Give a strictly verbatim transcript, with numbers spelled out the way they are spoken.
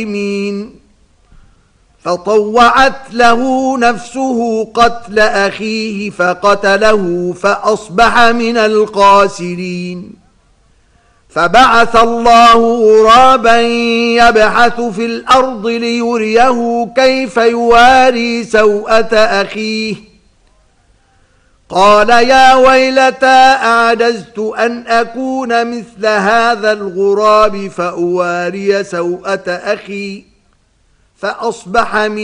فطوعت له نفسه قتل أخيه فقتله فأصبح من الخاسرين. فبعث الله غرابا يبحث في الأرض ليريه كيف يواري سوءة أخيه قال يا ويلتى أعجزت أن أكون مثل هذا الغراب فأواري سوءة أخي فأصبح من